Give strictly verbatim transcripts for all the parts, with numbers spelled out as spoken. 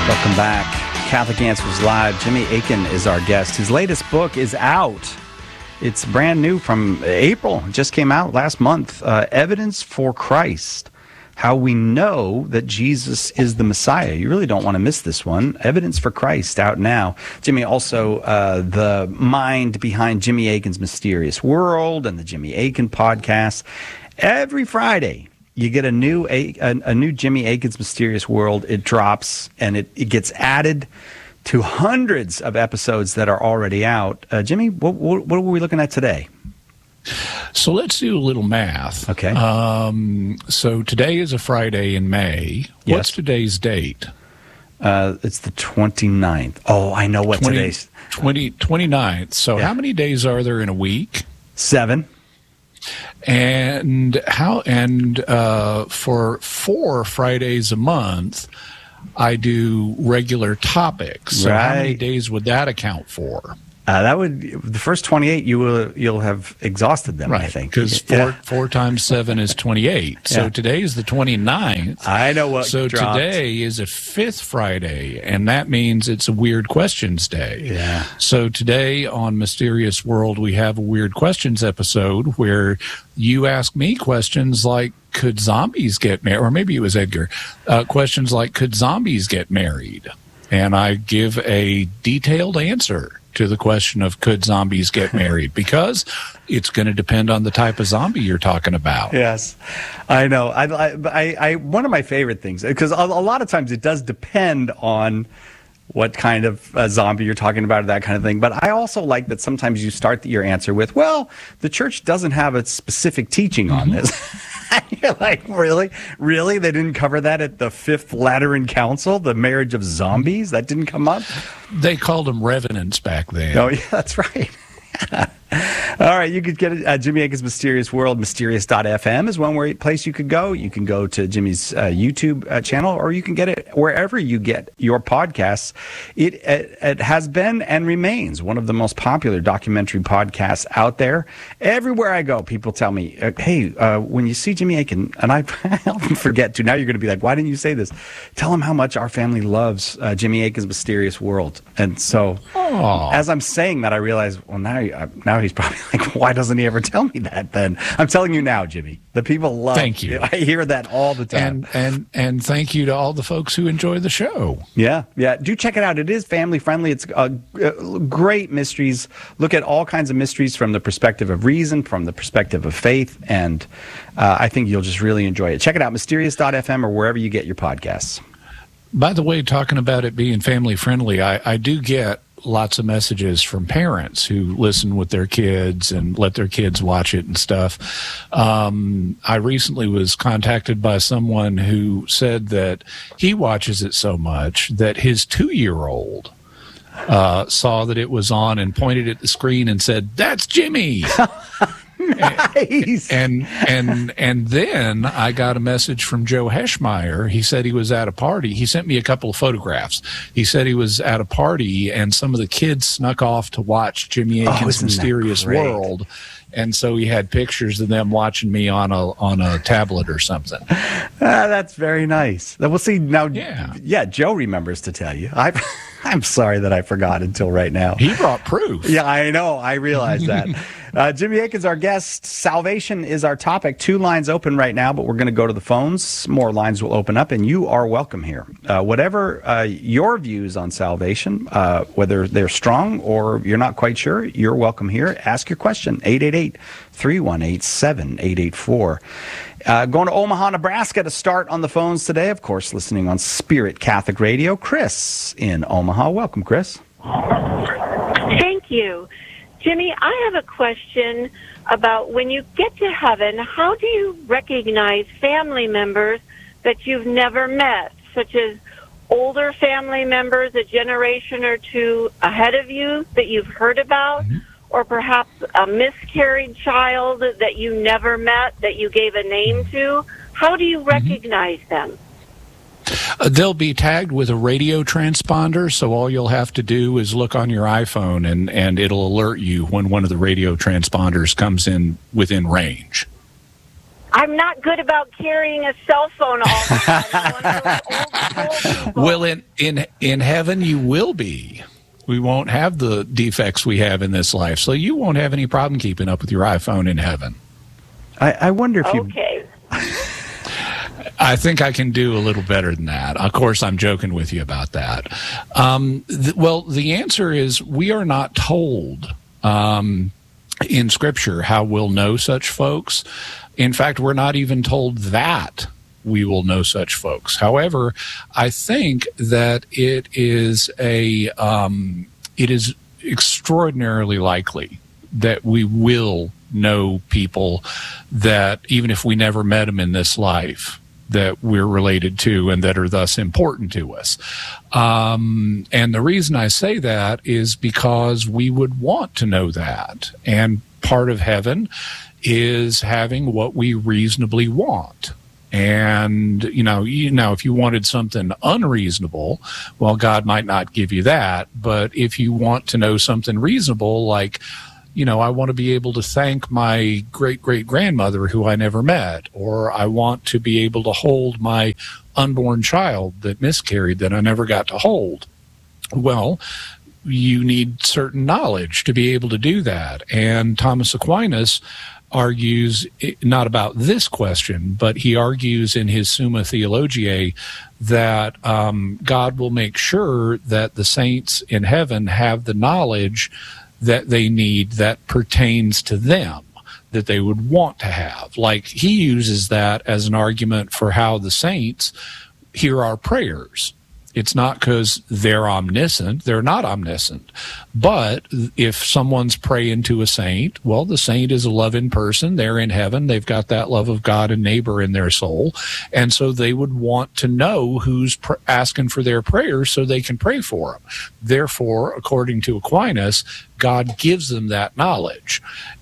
Welcome back. Catholic Answers Live. Jimmy Akin is our guest. His latest book is out. It's brand new from April. It just came out last month. Uh, Evidence for Christ. How we know that Jesus is the Messiah. You really don't want to miss this one. Evidence for Christ, out now. Jimmy, also uh, the mind behind Jimmy Akin's Mysterious World and the Jimmy Akin podcast. Every Friday, you get a new a, a new Jimmy Akin's Mysterious World. It drops, and it, it gets added to hundreds of episodes that are already out. Uh, Jimmy, what, what, what are we looking at today? So let's do a little math. Okay. Um, so today is a Friday in May. Yes. What's today's date? Uh, it's the twenty-ninth. Oh, I know what twenty, today's. twenty, twenty-ninth. So Yeah. how many days are there in a week? Seven. And how? And uh, for four Fridays a month, I do regular topics. So how many Right. days would that account for? Uh, that would the first twenty-eight. You will you'll have exhausted them. I think because four Yeah. four times seven is twenty-eight. So Yeah. today is the twenty-ninth. I know what. So dropped. today is a fifth Friday, and that means it's a Weird Questions Day. Yeah. So today on Mysterious World, we have a Weird Questions episode where you ask me questions like, could zombies get married? Or maybe it was Edgar. Uh, questions like, could zombies get married? And I give a detailed answer to the question of could zombies get married, because it's going to depend on the type of zombie you're talking about. Yes, I know. I, I, I, one of my favorite things, because a, a lot of times it does depend on what kind of uh, zombie you're talking about, or that kind of thing. But I also like that sometimes you start your answer with, well, the church doesn't have a specific teaching on Mm-hmm. this. You're like, really? Really? They didn't cover that at the Fifth Lateran Council, the marriage of zombies? That didn't come up? They called them revenants back then. Oh, yeah, that's right. All right, you could get it at Jimmy Akin's Mysterious World. Mysterious dot f m is one where, place you could go. You can go to Jimmy's uh, YouTube uh, channel, or you can get it wherever you get your podcasts. It, it it has been and remains one of the most popular documentary podcasts out there. Everywhere I go, people tell me, uh, hey, uh, when you see Jimmy Akin, and I often forget to, now you're going to be like, why didn't you say this? Tell him how much our family loves uh, Jimmy Akin's Mysterious World. And so Aw. as I'm saying that, I realize, well, now, uh, now he's probably like, why doesn't he ever tell me that then? I'm telling you now, Jimmy. The people love Thank you. I hear that all the time. And and and thank you to all the folks who enjoy the show. Yeah, yeah. Do check it out. It is family friendly. It's uh, uh, great mysteries. Look at all kinds of mysteries from the perspective of reason, from the perspective of faith, and uh, I think you'll just really enjoy it. Check it out, mysterious dot f m or wherever you get your podcasts. By the way, talking about it being family friendly, I, I do get lots of messages from parents who listen with their kids and let their kids watch it and stuff. Um, I recently was contacted by someone who said that he watches it so much that his two-year-old uh, saw that it was on and pointed at the screen and said, "That's Jimmy." Nice. And and and then I got a message from Joe Heschmeyer. He said he was at a party. He sent me a couple of photographs. He said he was at a party and some of the kids snuck off to watch Jimmy Oh, Akin's isn't that Mysterious great? World. And so he had pictures of them watching me on a on a tablet or something. Ah, that's very nice. We'll see now. Yeah. yeah. Joe remembers to tell you. I, I'm sorry that I forgot until right now. He brought proof. Yeah, I know. I realize that. uh, Jimmy Akin's our guest. Salvation is our topic. Two lines open right now, but we're going to go to the phones. More lines will open up, and you are welcome here. Uh, whatever uh, your views on salvation, uh, whether they're strong or you're not quite sure, you're welcome here. Ask your question. eight eight eight, three one eight, seven eight eight four. Uh, going to Omaha, Nebraska to start on the phones today. Of course, listening on Spirit Catholic Radio. Chris in Omaha. Welcome, Chris. Thank you. Jimmy, I have a question about when you get to heaven, how do you recognize family members that you've never met, such as older family members a generation or two ahead of you that you've heard about? Mm-hmm. Or perhaps a miscarried child that you never met, that you gave a name to? How do you recognize mm-hmm. them? Uh, they'll be tagged with a radio transponder, so all you'll have to do is look on your iPhone, and, and it'll alert you when one of the radio transponders comes in within range. I'm not good about carrying a cell phone all the time. I'm one of those old, old people. Well, in, in, in heaven, you will be. We won't have the defects we have in this life, so you won't have any problem keeping up with your iPhone in heaven. I, I wonder if you... Okay. I think I can do a little better than that. Of course, I'm joking with you about that. Um, th- well, the answer is we are not told um, in Scripture how we'll know such folks. In fact, we're not even told that we will know such folks. However, I think that it is a um, it is extraordinarily likely that we will know people that, even if we never met them in this life, that we're related to and that are thus important to us. Um, and the reason I say that is because we would want to know that. And part of heaven is having what we reasonably want. And, you know, you know, if you wanted something unreasonable, well, God might not give you that. But if you want to know something reasonable, like, you know, I want to be able to thank my great-great-grandmother who I never met, or I want to be able to hold my unborn child that miscarried that I never got to hold. Well, you need certain knowledge to be able to do that. And Thomas Aquinas argues not about this question, but he argues in his Summa Theologiae that um, God will make sure that the saints in heaven have the knowledge that they need that pertains to them, that they would want to have. Like, he uses that as an argument for how the saints hear our prayers. It's not because they're omniscient. They're not omniscient. But if someone's praying to a saint, well, the saint is a loving person. They're in heaven. They've got that love of God and neighbor in their soul. And so they would want to know who's pr- asking for their prayers so they can pray for them. Therefore, according to Aquinas, God gives them that knowledge.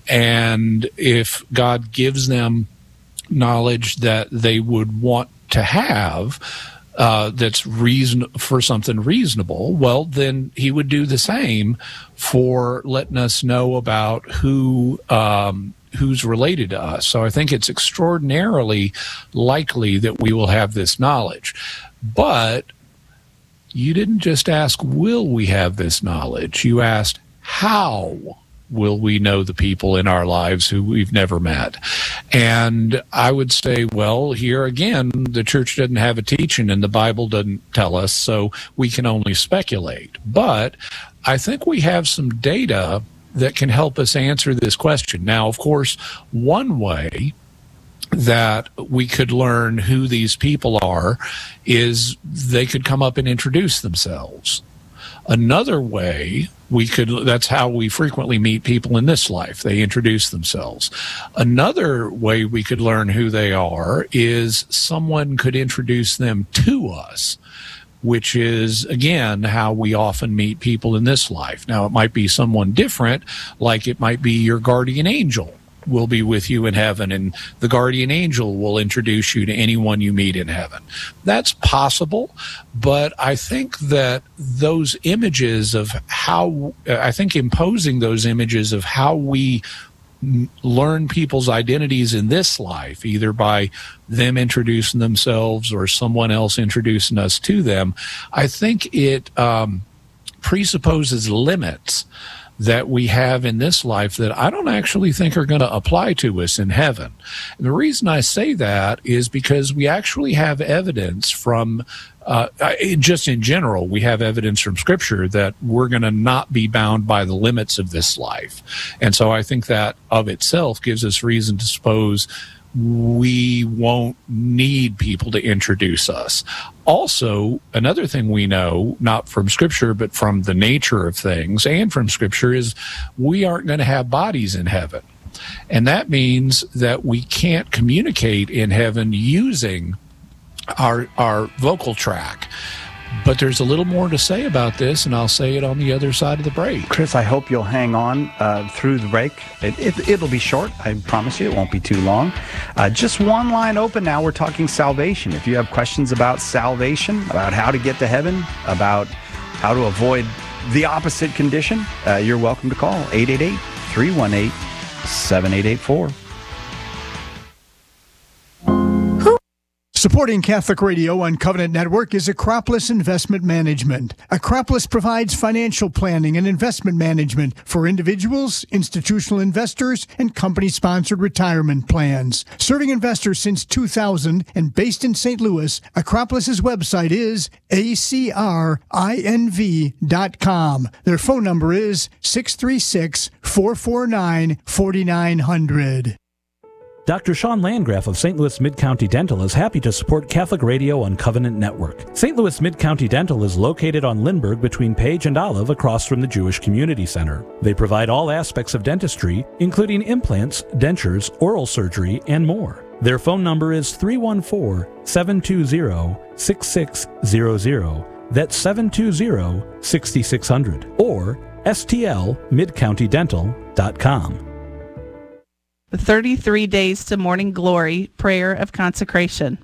And if God gives them knowledge that they would want to have, Uh, that's reason for something reasonable, well, then he would do the same for letting us know about who um, who's related to us. So I think it's extraordinarily likely that we will have this knowledge. But you didn't just ask, will we have this knowledge? You asked, how will we know the people in our lives who we've never met? And I would say, well, here again, the church doesn't have a teaching and the Bible doesn't tell us, so we can only speculate. But I think we have some data that can help us answer this question. Now, of course, one way that we could learn who these people are is they could come up and introduce themselves. Another way we could, that's how we frequently meet people in this life. They introduce themselves. Another way we could learn who they are is someone could introduce them to us, which is, again, how we often meet people in this life. Now, it might be someone different, like it might be your guardian angel will be with you in heaven, and the guardian angel will introduce you to anyone you meet in heaven. That's possible, but I think that those images of how, I think imposing those images of how we learn people's identities in this life, either by them introducing themselves or someone else introducing us to them, I think it um, presupposes limits that we have in this life that I don't actually think are going to apply to us in heaven. And the reason I say that is because we actually have evidence from, uh, just in general, we have evidence from Scripture that we're going to not be bound by the limits of this life. And so I think that of itself gives us reason to suppose we won't need people to introduce us. Also, another thing we know, not from Scripture, but from the nature of things and from Scripture, is we aren't going to have bodies in heaven. And that means that we can't communicate in heaven using our, our vocal tract. But there's a little more to say about this, and I'll say it on the other side of the break. Chris, I hope you'll hang on uh, through the break. It, it, it'll be short. I promise you it won't be too long. Uh, just one line open now. We're talking salvation. If you have questions about salvation, about how to get to heaven, about how to avoid the opposite condition, uh, you're welcome to call eight eight eight, three one eight, seven eight eight four. Supporting Catholic Radio on Covenant Network is Acropolis Investment Management. Acropolis provides financial planning and investment management for individuals, institutional investors, and company-sponsored retirement plans. Serving investors since two thousand and based in Saint Louis, Acropolis's website is A C R I N V dot com. Their phone number is six three six, four four nine, four nine zero zero. Doctor Sean Landgraf of Saint Louis Mid-County Dental is happy to support Catholic Radio on Covenant Network. Saint Louis Mid-County Dental is located on Lindbergh between Page and Olive across from the Jewish Community Center. They provide all aspects of dentistry, including implants, dentures, oral surgery, and more. Their phone number is three one four, seven two zero, six six zero zero. That's seven two zero, six six zero zero. Or S T L mid county dental dot com. thirty-three Days to Morning Glory, Prayer of Consecration.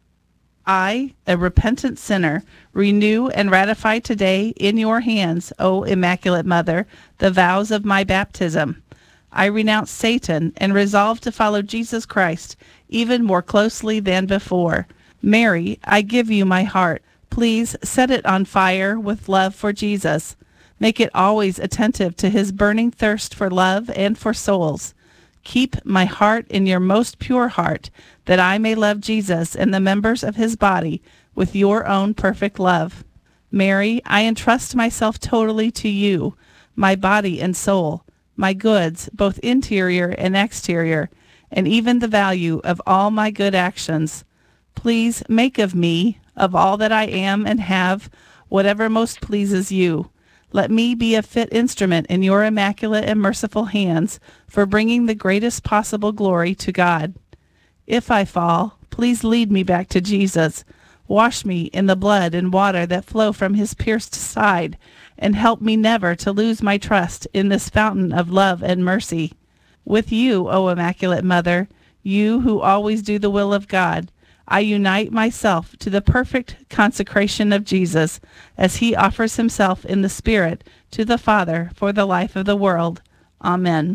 I, a repentant sinner, renew and ratify today in your hands, O Immaculate Mother, the vows of my baptism. I renounce Satan and resolve to follow Jesus Christ even more closely than before. Mary, I give you my heart. Please set it on fire with love for Jesus. Make it always attentive to his burning thirst for love and for souls. Keep my heart in your most pure heart, that I may love Jesus and the members of his body with your own perfect love. Mary, I entrust myself totally to you, my body and soul, my goods, both interior and exterior, and even the value of all my good actions. Please make of me, of all that I am and have, whatever most pleases you. Let me be a fit instrument in your immaculate and merciful hands for bringing the greatest possible glory to God. If I fall, please lead me back to Jesus. Wash me in the blood and water that flow from his pierced side, and help me never to lose my trust in this fountain of love and mercy. With you, O Immaculate Mother, you who always do the will of God, I unite myself to the perfect consecration of Jesus as he offers himself in the Spirit to the Father for the life of the world. Amen.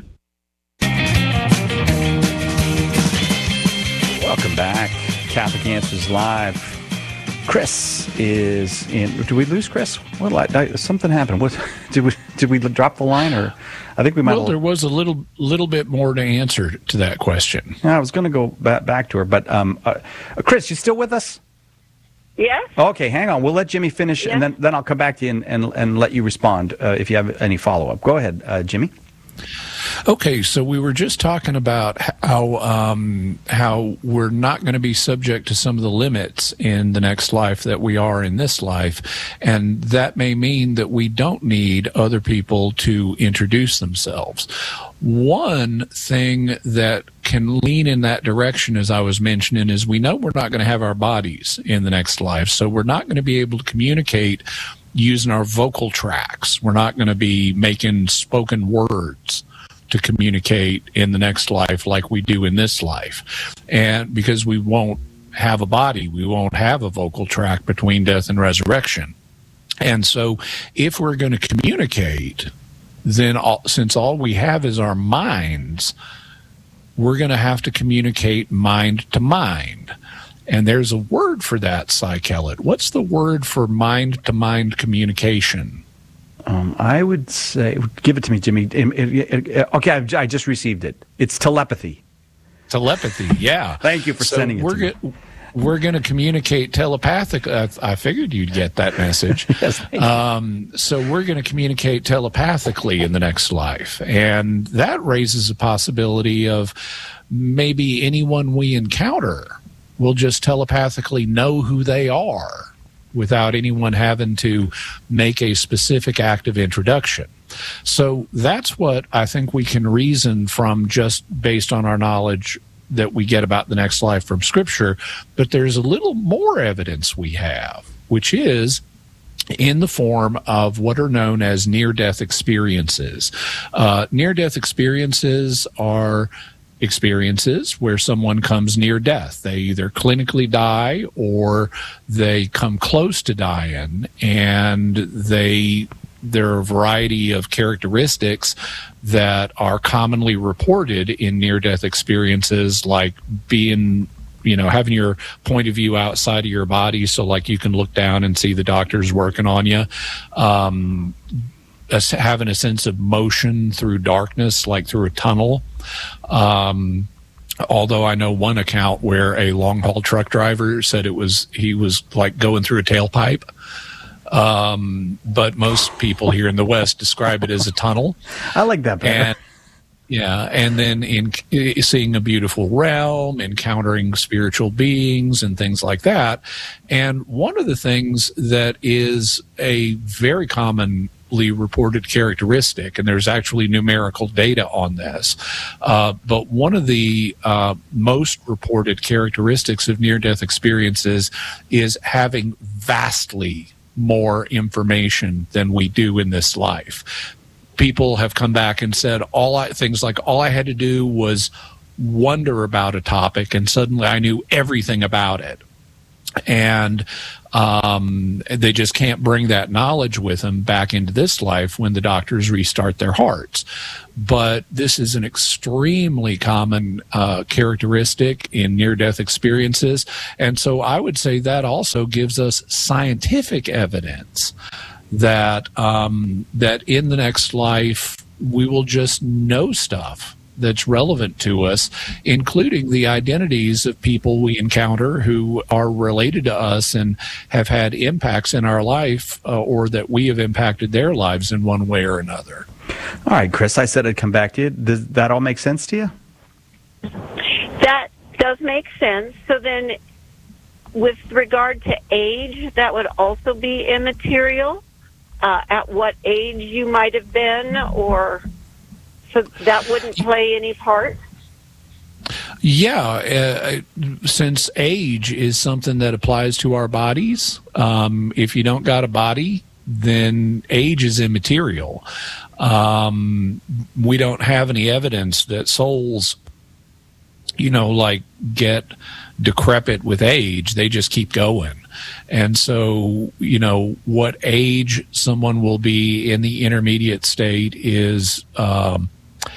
Welcome back. Catholic Answers Live. Chris is in. Did we lose Chris? What? I, something happened. What? Did we? Did we drop the line? Or I think we might. Well, have, there was a little, little bit more to answer to that question. I was going to go back, back to her, but um, uh, Chris, you still with us? Yes. Okay, hang on. We'll let Jimmy finish, Yes. and then then I'll come back to you and and, and let you respond uh, if you have any follow up. Go ahead, uh, Jimmy. Okay, so we were just talking about how um, how we're not going to be subject to some of the limits in the next life that we are in this life, and that may mean that we don't need other people to introduce themselves. One thing that can lean in that direction, as I was mentioning, is we know we're not going to have our bodies in the next life, so we're not going to be able to communicate using our vocal tracts. We're not going to be making spoken words to communicate in the next life like we do in this life. And because we won't have a body, we won't have a vocal tract between death and resurrection. And so if we're going to communicate, then all, since all we have is our minds, we're going to have to communicate mind to mind. And there's a word for that, Cy Kellett. What's the word for mind-to-mind communication? Um, I would say, give it to me, Jimmy. It, it, it, okay, I've, I just received it. It's telepathy. Telepathy, yeah. Thank you for so sending it we're to go- We're going to communicate telepathically. I, I figured you'd get that message. Yes, thank you. Um, so we're going to communicate telepathically in the next life. And that raises a possibility of maybe anyone we encounter will just telepathically know who they are without anyone having to make a specific act of introduction. So that's what I think we can reason from just based on our knowledge that we get about the next life from Scripture. But there's a little more evidence we have, which is in the form of what are known as near-death experiences. Uh, near-death experiences are experiences where someone comes near death. They either clinically die or they come close to dying, and they there are a variety of characteristics that are commonly reported in near-death experiences, like being you know, having your point of view outside of your body, so like you can look down and see the doctors working on you. Um, having a sense of motion through darkness, like through a tunnel. Um, although I know one account where a long haul truck driver said it was, he was like going through a tailpipe. Um, but most people here in the West describe it as a tunnel. I like that better. And, yeah, and then in seeing a beautiful realm, encountering spiritual beings and things like that. And one of the things that is a very commonly reported characteristic, and there's actually numerical data on this, uh, but one of the uh, most reported characteristics of near-death experiences is having vastly more information than we do in this life. People have come back and said all I, things like all I had to do was wonder about a topic and suddenly I knew everything about it. And um, they just can't bring that knowledge with them back into this life when the doctors restart their hearts. But this is an extremely common uh, characteristic in near-death experiences. And so I would say that also gives us scientific evidence that um, that in the next life we will just know stuff that's relevant to us, including the identities of people we encounter who are related to us and have had impacts in our life, uh, or that we have impacted their lives in one way or another. All right, Chris, I said I'd come back to you. Does that all make sense to you? That does make sense. So then with regard to age, that would also be immaterial? Uh, at what age you might have been, or so that wouldn't play any part? Yeah, uh, since age is something that applies to our bodies, um, if you don't got a body, then age is immaterial. Um, we don't have any evidence that souls, you know, like get decrepit with age. They just keep going. And so, you know, what age someone will be in the intermediate state is, um,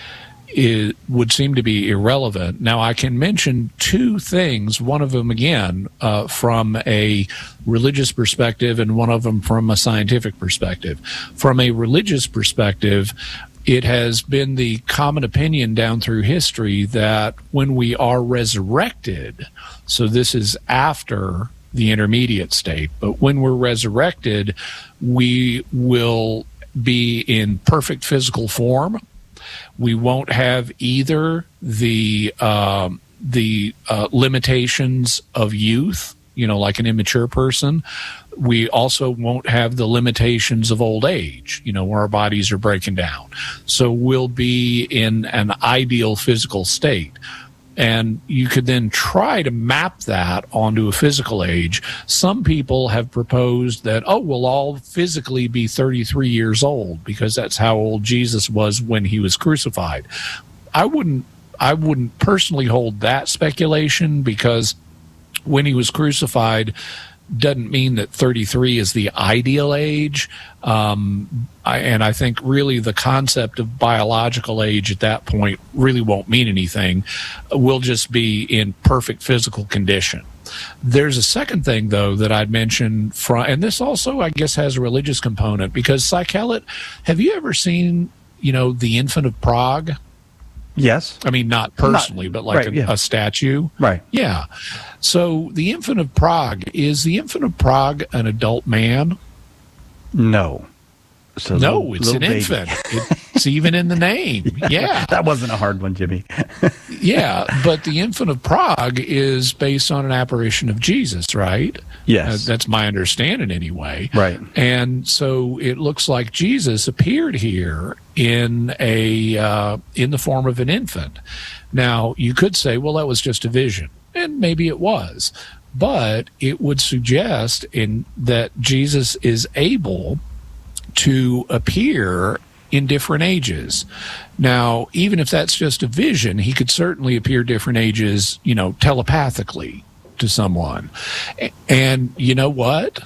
it would seem to be irrelevant. Now, I can mention two things, one of them, again, uh, from a religious perspective and one of them from a scientific perspective. From a religious perspective, it has been the common opinion down through history that when we are resurrected, so this is after the intermediate state, but when we're resurrected, we will be in perfect physical form. We won't have either the um, the uh, limitations of youth, you know, like an immature person. We also won't have the limitations of old age, you know, where our bodies are breaking down. So we'll be in an ideal physical state. And you could then try to map that onto a physical age. Some people have proposed that, oh, we'll all physically be thirty-three years old because that's how old Jesus was when he was crucified. I wouldn't, I wouldn't personally hold that speculation, because when he was crucified doesn't mean that thirty-three is the ideal age. Um, I, and I think really the concept of biological age at that point really won't mean anything. We'll just be in perfect physical condition. There's a second thing, though, that I'd mention, from, and this also, I guess, has a religious component, because, Psychelet, have you ever seen, you know, the Infant of Prague? Yes. I mean, not personally, not, but like right, a, yeah. a statue. Right. Yeah. So the Infant of Prague, is the Infant of Prague an adult man? No. So no, little, it's little an baby. infant. It's even in the name. Yeah. That wasn't a hard one, Jimmy. Yeah, but the Infant of Prague is based on an apparition of Jesus, right? Yes. Uh, that's my understanding anyway. Right. And so it looks like Jesus appeared here in a uh, in the form of an infant. Now, you could say, well, that was just a vision, and maybe it was. But it would suggest in that Jesus is able to appear in different ages. Now, even if that's just a vision, he could certainly appear different ages, you know, telepathically to someone. And you know what?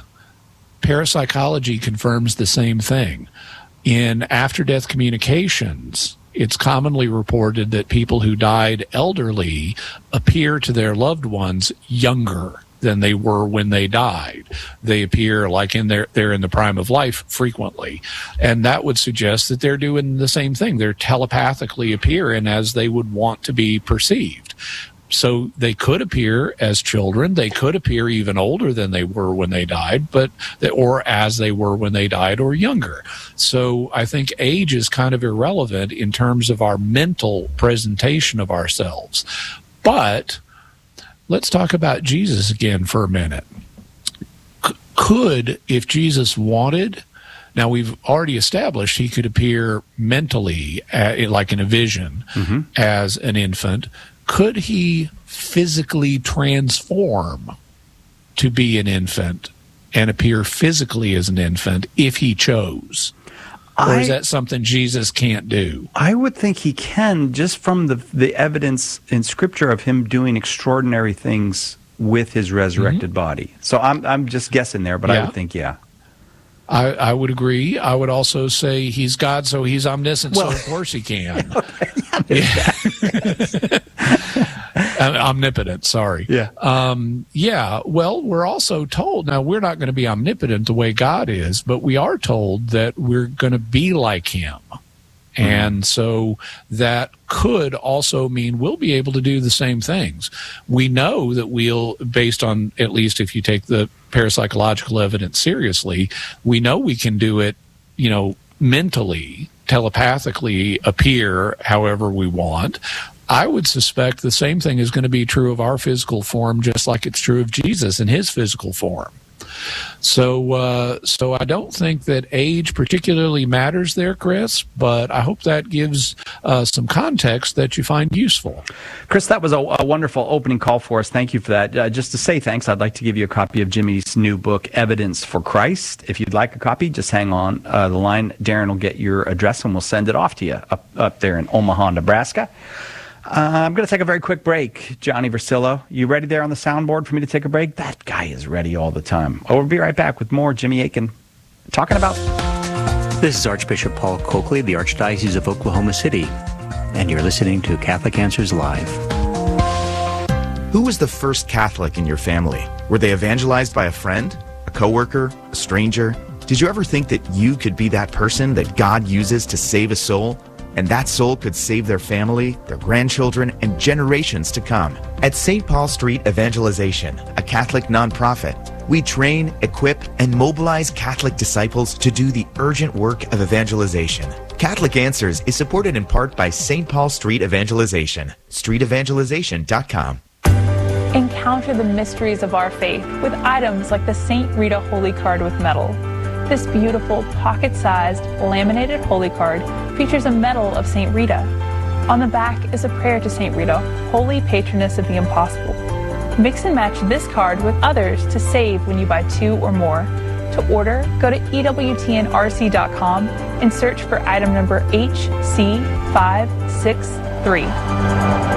Parapsychology confirms the same thing. In after-death communications, it's commonly reported that people who died elderly appear to their loved ones younger than they were when they died. They appear like in their they're in the prime of life frequently. And that would suggest that they're doing the same thing. They're telepathically appearing as they would want to be perceived. So they could appear as children. They could appear even older than they were when they died, but or as they were when they died, or younger. So I think age is kind of irrelevant in terms of our mental presentation of ourselves. But let's talk about Jesus again for a minute. C- could, if Jesus wanted, now we've already established he could appear mentally, uh, like in a vision, mm-hmm. as an infant. Could he physically transform to be an infant and appear physically as an infant if he chose? Or is I, that something Jesus can't do? I would think he can, just from the the evidence in Scripture of him doing extraordinary things with his resurrected mm-hmm. body. So I'm I'm just guessing there, but yeah. I would think, yeah. I, I would agree. I would also say he's God, so he's omniscient, well, so of course he can. Yeah. Omnipotent, sorry. Yeah. Um, yeah, well, we're also told, now we're not going to be omnipotent the way God is, but we are told that we're going to be like him. Mm-hmm. And so that could also mean we'll be able to do the same things. We know that we'll, based on, at least if you take the parapsychological evidence seriously, we know we can do it, you know, mentally, telepathically appear however we want. I would suspect the same thing is going to be true of our physical form, just like it's true of Jesus in his physical form. So, uh, so I don't think that age particularly matters there, Chris, but I hope that gives uh, some context that you find useful. Chris, that was a, a wonderful opening call for us. Thank you for that. Uh, just to say thanks, I'd like to give you a copy of Jimmy's new book, Evidence for Christ. If you'd like a copy, just hang on uh, the line. Darren will get your address and we'll send it off to you up, up there in Omaha, Nebraska. Uh, I'm going to take a very quick break. Johnny Versillo, you ready there on the soundboard for me to take a break? That guy is ready all the time. Oh, we'll be right back with more Jimmy Akin talking about... This is Archbishop Paul Coakley, the Archdiocese of Oklahoma City, and you're listening to Catholic Answers Live. Who was the first Catholic in your family? Were they evangelized by a friend, a coworker, a stranger? Did you ever think that you could be that person that God uses to save a soul? And that soul could save their family, their grandchildren, and generations to come. At Saint Paul Street Evangelization, a Catholic nonprofit, we train, equip, and mobilize Catholic disciples to do the urgent work of evangelization. Catholic Answers is supported in part by Saint Paul Street Evangelization, street evangelization dot com. Encounter the mysteries of our faith with items like the Saint Rita Holy Card with medal. This beautiful pocket-sized laminated holy card features a medal of Saint Rita. On the back is a prayer to Saint Rita, holy patroness of the impossible. Mix and match this card with others to save when you buy two or more. To order, go to E W T N R C dot com and search for item number H C five six three.